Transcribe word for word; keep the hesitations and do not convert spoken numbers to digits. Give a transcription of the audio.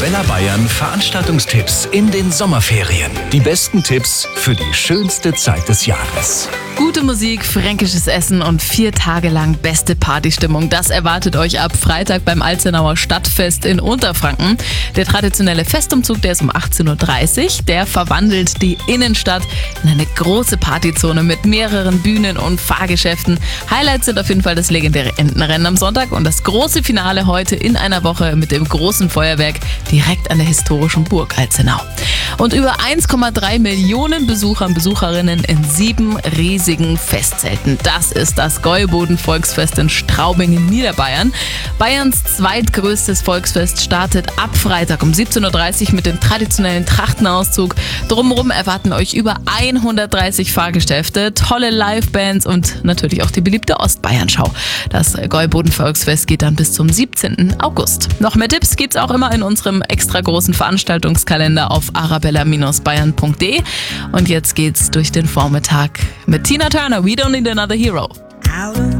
Arabella Bayern Veranstaltungstipps in den Sommerferien. Die besten Tipps für die schönste Zeit des Jahres. Gute Musik, fränkisches Essen und vier Tage lang beste Partystimmung. Das erwartet euch ab Freitag beim Alzenauer Stadtfest in Unterfranken. Der traditionelle Festumzug, der ist um achtzehn Uhr dreißig. Der verwandelt die Innenstadt in eine große Partyzone mit mehreren Bühnen und Fahrgeschäften. Highlights sind auf jeden Fall das legendäre Entenrennen am Sonntag und das große Finale heute in einer Woche mit dem großen Feuerwerk direkt an der historischen Burg Alzenau. Und über eins Komma drei Millionen Besucher und Besucherinnen in sieben riesigen Festzelten. Das ist das Gäuboden-Volksfest in Straubing in Niederbayern. Bayerns zweitgrößtes Volksfest startet ab Freitag um siebzehn Uhr dreißig mit dem traditionellen Trachtenauszug. Drumherum erwarten euch über hundertdreißig Fahrgeschäfte, tolle Livebands und natürlich auch die beliebte Ostbayern-Schau. Das Gäuboden-Volksfest geht dann bis zum siebzehnten August. Noch mehr Tipps gibt's auch immer in unserem extra großen Veranstaltungskalender auf arabella Bindestrich bayern punkt de. Und jetzt geht's durch den Vormittag mit Tina Turner, We Don't Need Another Hero.